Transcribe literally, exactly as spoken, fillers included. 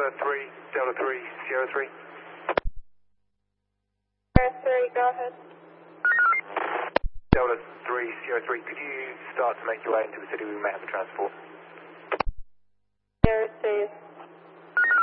Delta three, Delta three, Sierra three. Sierra three, go ahead. Delta three, Sierra three, could you start to make your way into the city we met at the transport?